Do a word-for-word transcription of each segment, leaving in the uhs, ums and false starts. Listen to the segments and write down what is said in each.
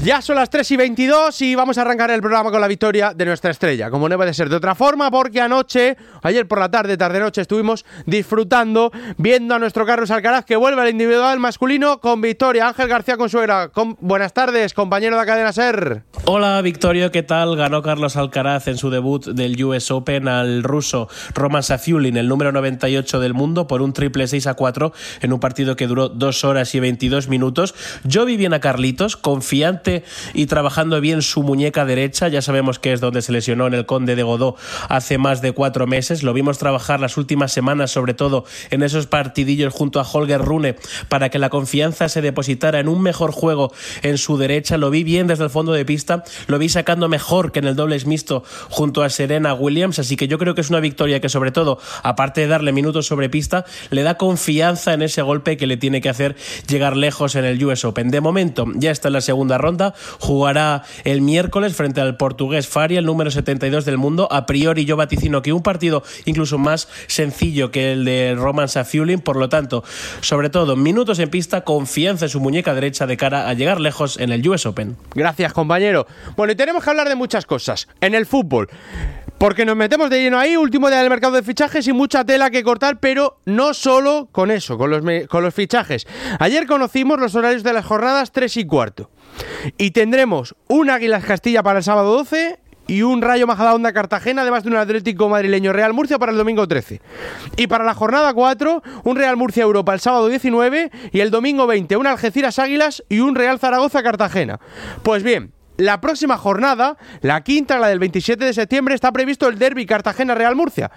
Ya son las tres y veintidós y vamos a arrancar el programa con la victoria de nuestra estrella, como no puede ser de otra forma, porque anoche, ayer por la tarde, tarde-noche, estuvimos disfrutando, viendo a nuestro Carlos Alcaraz que vuelve al individual masculino con victoria. Ángel García Consuegra, con... buenas tardes, compañero de Cadena SER. Hola Victorio, ¿qué tal? Ganó Carlos Alcaraz en su debut del U S Open al ruso Roman Safiullin, el número noventa y ocho del mundo, por un triple seis a cuatro en un partido que duró dos horas y veintidós minutos. Yo vi bien a Carlitos, confiante y trabajando bien su muñeca derecha. Ya sabemos que es donde se lesionó en el Conde de Godó hace más de cuatro meses. Lo vimos trabajar las últimas semanas, sobre todo en esos partidillos junto a Holger Rune, para que la confianza se depositara en un mejor juego en su derecha. Lo vi bien desde el fondo de pista, lo vi sacando mejor que en el dobles mixto junto a Serena Williams, así que yo creo que es una victoria que, sobre todo, aparte de darle minutos sobre pista, le da confianza en ese golpe que le tiene que hacer llegar lejos en el U S Open. De momento ya está en la segunda ronda, jugará el miércoles frente al portugués Faria, el número setenta y dos del mundo. A priori yo vaticino que un partido incluso más sencillo que el de Roman Safiullin, por lo tanto, sobre todo minutos en pista, confianza en su muñeca derecha de cara a llegar lejos en el U S Open. Gracias, compañero. Bueno, y tenemos que hablar de muchas cosas en el fútbol, porque nos metemos de lleno ahí, último día del mercado de fichajes y mucha tela que cortar, pero no solo con eso, con los, me- con los fichajes. Ayer conocimos los horarios de las jornadas tres y cuarto. Y tendremos un Águilas Castilla para el sábado doce y un Rayo Majadahonda Cartagena, además de un Atlético madrileño Real Murcia para el domingo trece. Y para la jornada cuatro, un Real Murcia Europa el sábado diecinueve y el domingo veinte, un Algeciras Águilas y un Real Zaragoza Cartagena. Pues bien, la próxima jornada, la quinta, la del veintisiete de septiembre, está previsto el derbi Cartagena-Real Murcia.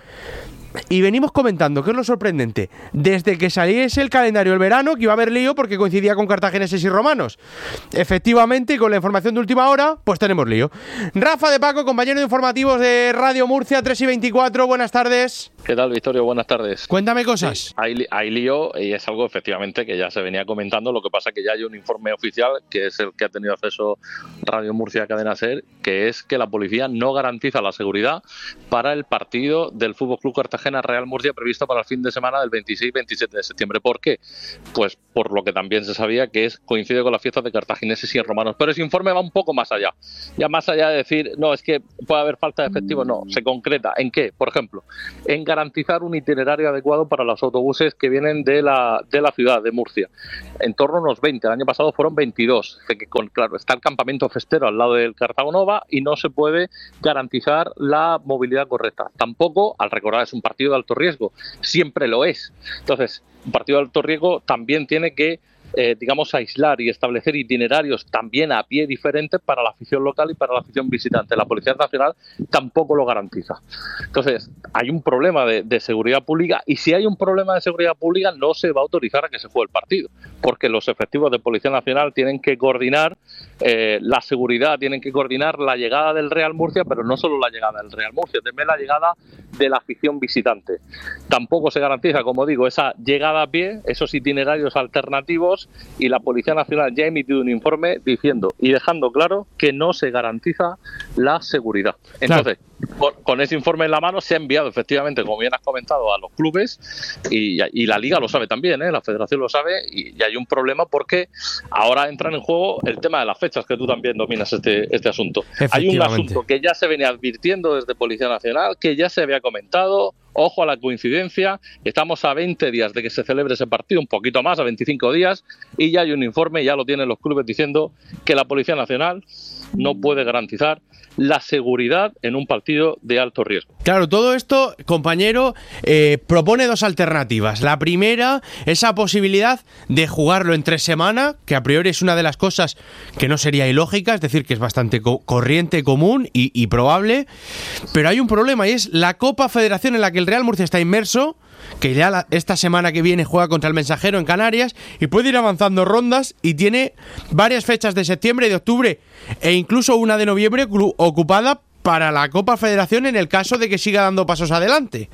Y venimos comentando, que es lo sorprendente, desde que saliese el calendario del verano, que iba a haber lío porque coincidía con cartagineses y romanos. Efectivamente, y con la información de última hora, pues tenemos lío. Rafa de Paco, compañero de informativos de Radio Murcia, tres y veinticuatro, buenas tardes. ¿Qué tal, Victorio? Buenas tardes. Cuéntame cosas. Sí, hay, hay lío y es algo efectivamente que ya se venía comentando, lo que pasa que ya hay un informe oficial, que es el que ha tenido acceso Radio Murcia Cadena SER, que es que la policía no garantiza la seguridad para el partido del F C Cartagena Real Murcia previsto para el fin de semana del veintiséis y veintisiete de septiembre. ¿Por qué? Pues por lo que también se sabía, que es coincide con las fiestas de cartagineses y romanos. Pero ese informe va un poco más allá. Ya más allá de decir, no, es que puede haber falta de efectivo, no, se concreta. ¿En qué? Por ejemplo, en garantizar un itinerario adecuado para los autobuses que vienen de la, de la ciudad de Murcia. En torno a unos veinte. El año pasado fueron veintidós. Que con, claro, está el campamento festero al lado del Cartagonova y no se puede garantizar la movilidad correcta. Tampoco, al recordar, es un partido de alto riesgo, siempre lo es. Entonces, un partido de alto riesgo también tiene que, eh, digamos, aislar y establecer itinerarios también a pie diferentes para la afición local y para la afición visitante. La Policía Nacional tampoco lo garantiza. Entonces, hay un problema de, de seguridad pública, y si hay un problema de seguridad pública no se va a autorizar a que se juegue el partido, porque los efectivos de Policía Nacional tienen que coordinar eh, la seguridad, tienen que coordinar la llegada del Real Murcia, pero no solo la llegada del Real Murcia, también la llegada de la afición visitante. Tampoco se garantiza, como digo, esa llegada a pie, esos itinerarios alternativos, y la Policía Nacional ya ha emitido un informe diciendo y dejando claro que no se garantiza la seguridad. Entonces, claro, por, con ese informe en la mano se ha enviado efectivamente, como bien has comentado, a los clubes, y, y la Liga lo sabe también, ¿eh? La Federación lo sabe, y, y hay un problema porque ahora entran en juego el tema de las fechas, que tú también dominas este, este asunto. Hay un asunto que ya se venía advirtiendo desde Policía Nacional, que ya se había comentado. Ojo a la coincidencia, estamos a veinte días de que se celebre ese partido, un poquito más, a veinticinco días, y ya hay un informe, ya lo tienen los clubes diciendo que la Policía Nacional no puede garantizar la seguridad en un partido de alto riesgo. Claro, todo esto, compañero, eh, propone dos alternativas. La primera, esa posibilidad de jugarlo en tres semanas, que a priori es una de las cosas que no sería ilógica, es decir, que es bastante co- corriente, común y, y probable, pero hay un problema, y es la Copa Federación, en la que el Real Murcia está inmerso, que ya la, esta semana que viene juega contra el Mensajero en Canarias y puede ir avanzando rondas, y tiene varias fechas de septiembre y de octubre e incluso una de noviembre ocupada para la Copa Federación en el caso de que siga dando pasos adelante.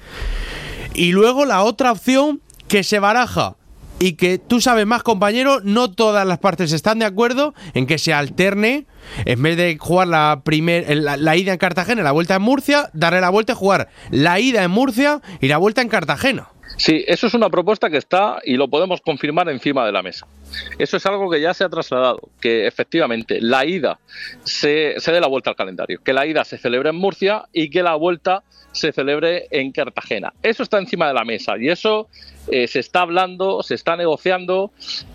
Y luego la otra opción que se baraja, y que tú sabes más, compañero, no todas las partes están de acuerdo en que se alterne, en vez de jugar la, primer, la, la ida en Cartagena y la vuelta en Murcia, darle la vuelta y jugar la ida en Murcia y la vuelta en Cartagena. Sí, eso es una propuesta que está, y lo podemos confirmar, encima de la mesa. Eso es algo que ya se ha trasladado, que efectivamente la ida se, se dé la vuelta al calendario, que la ida se celebre en Murcia y que la vuelta se celebre en Cartagena. Eso está encima de la mesa y eso eh, se está hablando, se está negociando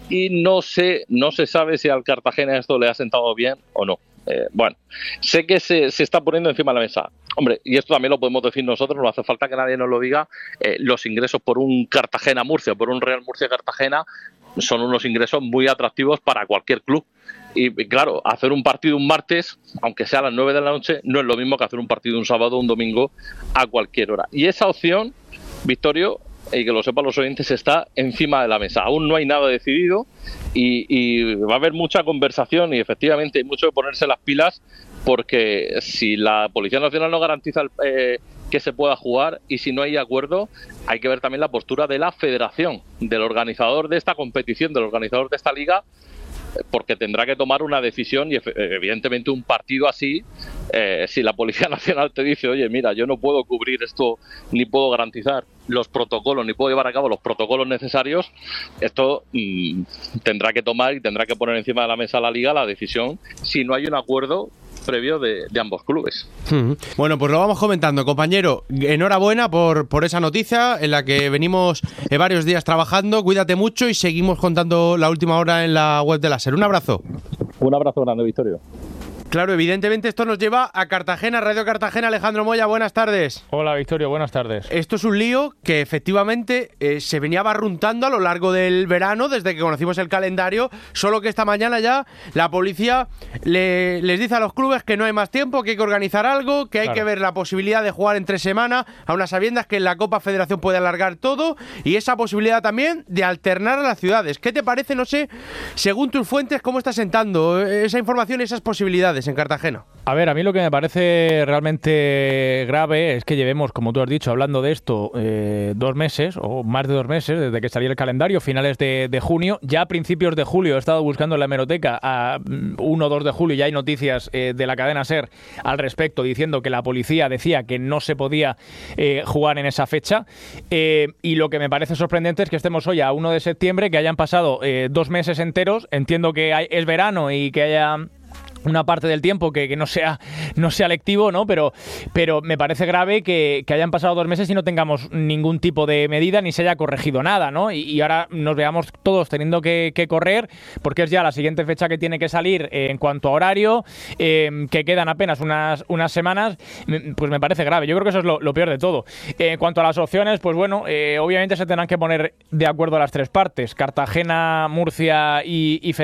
y no sé, no se sabe si al Cartagena esto le ha sentado bien o no. Eh, bueno, sé que se, se está poniendo encima de la mesa. Hombre, y esto también lo podemos decir nosotros, no hace falta que nadie nos lo diga, eh, los ingresos por un Cartagena-Murcia, por un Real Murcia-Cartagena, son unos ingresos muy atractivos para cualquier club. Y claro, hacer un partido un martes, aunque sea a las nueve de la noche, no es lo mismo que hacer un partido un sábado o un domingo a cualquier hora. Y esa opción, Victorio, y que lo sepan los oyentes, está encima de la mesa. Aún no hay nada decidido y, y va a haber mucha conversación y efectivamente hay mucho que ponerse las pilas, porque si la Policía Nacional no garantiza el, eh, que se pueda jugar, y si no hay acuerdo, hay que ver también la postura de la federación, del organizador de esta competición, del organizador de esta liga, porque tendrá que tomar una decisión y evidentemente un partido así, eh, si la Policía Nacional te dice, oye, mira, yo no puedo cubrir esto, ni puedo garantizar los protocolos, ni puedo llevar a cabo los protocolos necesarios, esto mmm, tendrá que tomar y tendrá que poner encima de la mesa la liga la decisión, si no hay un acuerdo previo de, de ambos clubes. Uh-huh. Bueno, pues lo vamos comentando, compañero. Enhorabuena por, por esa noticia en la que venimos eh, varios días trabajando. Cuídate mucho y seguimos contando la última hora en la web de la SER. Un abrazo. Un abrazo grande, Victorio. Claro, evidentemente esto nos lleva a Cartagena, Radio Cartagena. Alejandro Moya, buenas tardes. Hola, Victorio, buenas tardes. Esto es un lío que efectivamente eh, se venía barruntando a lo largo del verano, desde que conocimos el calendario, solo que esta mañana ya la policía le, les dice a los clubes que no hay más tiempo, que hay que organizar algo, que hay claro. que ver la posibilidad de jugar entre semana, a unas sabiendas que en la Copa Federación puede alargar todo, y esa posibilidad también de alternar a las ciudades. ¿Qué te parece, no sé, según tus fuentes, cómo está sentando esa información y esas posibilidades en Cartagena? A ver, a mí lo que me parece realmente grave es que llevemos, como tú has dicho, hablando de esto eh, dos meses o más de dos meses desde que salió el calendario, finales de, de junio. Ya a principios de julio he estado buscando en la hemeroteca a uno o dos de julio, ya hay noticias eh, de la cadena SER al respecto, diciendo que la policía decía que no se podía eh, jugar en esa fecha. Eh, y lo que me parece sorprendente es que estemos hoy a uno de septiembre, que hayan pasado eh, dos meses enteros. Entiendo que hay, es verano y que haya una parte del tiempo que, que no sea no sea lectivo, ¿no? Pero, pero me parece grave que, que hayan pasado dos meses y no tengamos ningún tipo de medida ni se haya corregido nada, ¿no? Y, y ahora nos veamos todos teniendo que, que correr, porque es ya la siguiente fecha que tiene que salir eh, en cuanto a horario, eh, que quedan apenas unas, unas semanas, pues me parece grave. Yo creo que eso es lo, lo peor de todo. Eh, en cuanto a las opciones, pues bueno, eh, obviamente se tendrán que poner de acuerdo las tres partes, Cartagena, Murcia y, y